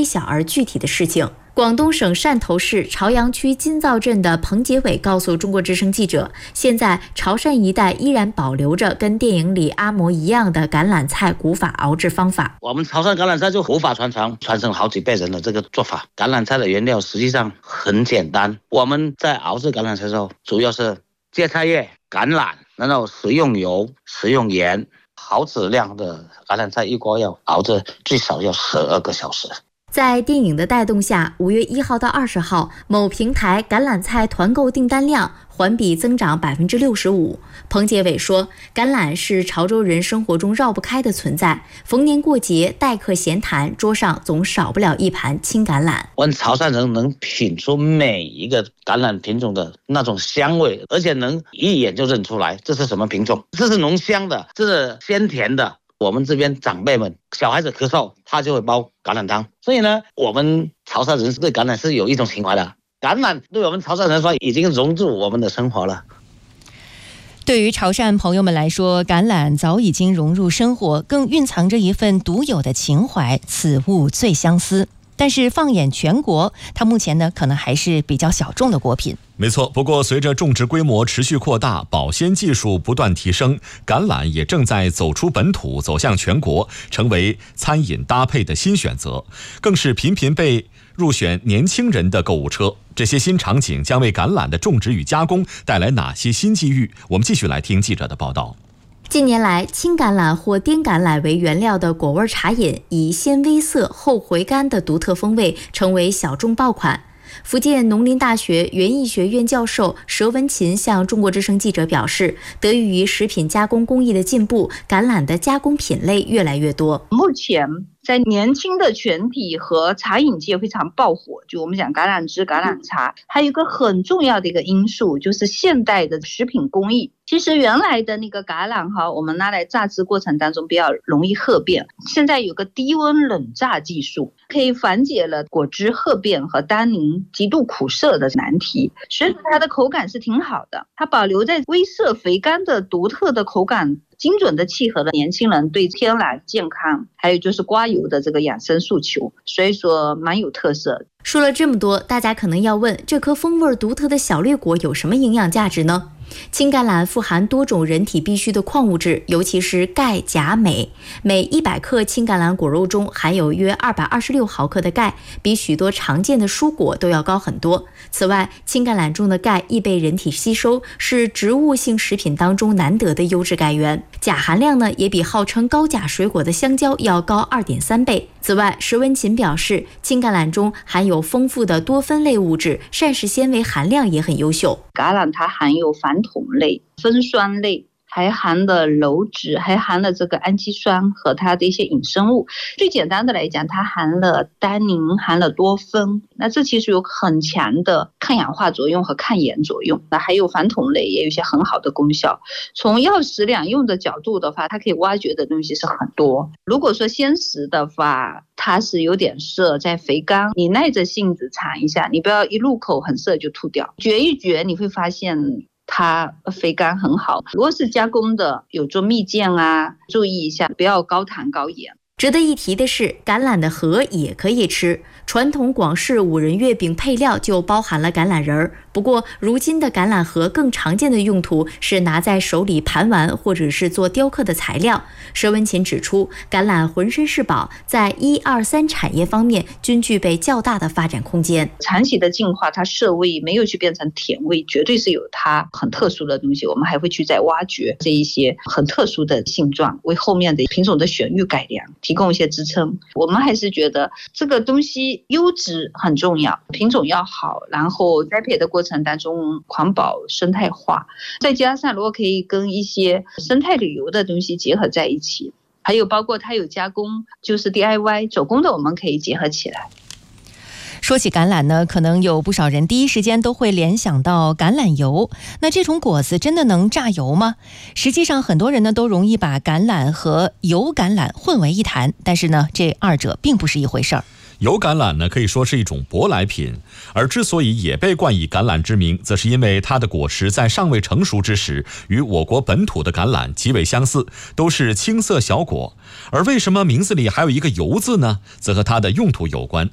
微小而具体的事情。广东省汕头市潮阳区金灶镇的彭杰伟告诉中国之声记者，现在潮汕一带依然保留着跟电影里阿嬷一样的橄榄菜古法熬制方法。 我们潮汕橄榄菜就古法传承好几辈人的这个做法。橄榄菜的原料实际上很简单，我们在熬制橄榄菜的时候，主要是芥菜叶、橄榄，然后食用油、食用盐，好质量的橄榄菜一锅要熬制最少要12个小时。 在电影的带动下，5月1号到20号，某平台橄榄菜团购订单量环比增长65%。彭杰伟说，橄榄是潮州人生活中绕不开的存在，逢年过节、待客闲谈，桌上总少不了一盘青橄榄。 我们潮汕人能品出每一个橄榄品种的那种香味，而且能一眼就认出来这是什么品种，这是浓香的，这是鲜甜的。我们这边长辈们，小孩子咳嗽，他就会煲橄榄汤。所以呢，我们潮汕人对橄榄是有一种情怀的。橄榄对我们潮汕人说，已经融入我们的生活了。 对于潮汕朋友们来说，橄榄早已经融入生活，更蕴藏着一份独有的情怀，此物最相思。但是放眼全国，它目前呢可能还是比较小众的果品。 没错，不过随着种植规模持续扩大，保鲜技术不断提升，橄榄也正在走出本土，走向全国，成为餐饮搭配的新选择，更是频频被入选年轻人的购物车。这些新场景将为橄榄的种植与加工带来哪些新机遇？我们继续来听记者的报道。 近年来，青橄榄或滇橄榄为原料的果味茶饮，以鲜微涩后回甘的独特风味成为小众爆款。福建农林大学园艺学院教授佘文琴向中国之声记者表示，得益于食品加工工艺的进步，橄榄的加工品类越来越多。 目前在年轻的群体和茶饮界非常爆火，就我们讲橄榄汁、橄榄茶，还有一个很重要的一个因素就是现代的食品工艺。其实原来的那个橄榄我们拿来榨汁过程当中比较容易褐变，现在有个低温冷榨技术，可以缓解了果汁褐变和单宁极度苦涩的难题，所以它的口感是挺好的，它保留在微涩肥甘的独特的口感，精准的契合了年轻人对天然健康还有就是刮油的这个养生诉求，所以说蛮有特色。 说了这么多，大家可能要问，这颗风味独特的小绿果有什么营养价值呢？青橄榄富含多种人体必需的矿物质，尤其是钙、钾、镁。每100克青橄榄果肉中含有约226毫克的钙，比许多常见的蔬果都要高很多。此外，青橄榄中的钙易被人体吸收，是植物性食品当中难得的优质钙源。钾含量呢，也比号称高钾水果的香蕉要高2.3倍。此外，佘文琴表示，青橄榄中含有丰富的多酚类物质，膳食纤维含量也很优秀。 橄榄它含有矾酮类、酚酸类，还含了鞣质，还含了这个氨基酸和它的一些隐生物。最简单的来讲，它含了单宁，含了多酚，那这其实有很强的抗氧化作用和抗炎作用。那还有矾酮类也有一些很好的功效。从药食两用的角度的话，它可以挖掘的东西是很多。如果说鲜食的话，它是有点涩，在肥甘，你耐着性子尝一下，你不要一入口很涩就吐掉，嚼一嚼你会发现它肥甘很好。如果是加工的，有做蜜饯啊，注意一下不要高糖高盐。 值得一提的是，橄榄的核也可以吃。传统广式五仁月饼配料就包含了橄榄仁儿，不过如今的橄榄核更常见的用途是拿在手里盘玩，或者是做雕刻的材料。佘文琴指出，橄榄浑身是宝，在1、2、3产业方面均具备较大的发展空间。 长期的进化，它涩味没有去变成甜味，绝对是有它很特殊的东西。我们还会去再挖掘这一些很特殊的性状，为后面的品种的选育改良提供一些支撑。我们还是觉得这个东西优质很重要，品种要好，然后栽培的过程当中环保生态化，再加上如果可以跟一些生态旅游的东西结合在一起，还有包括它有加工，就是 DIY 手工的，我们可以结合起来。 说起橄榄呢，可能有不少人第一时间都会联想到橄榄油。那这种果子真的能榨油吗？实际上很多人呢都容易把橄榄和油橄榄混为一谈，但是呢这二者并不是一回事儿。 油橄榄呢可以说是一种舶来品，而之所以也被冠以橄榄之名，则是因为它的果实在尚未成熟之时，与我国本土的橄榄极为相似，都是青色小果。而为什么名字里还有一个油字呢？则和它的用途有关。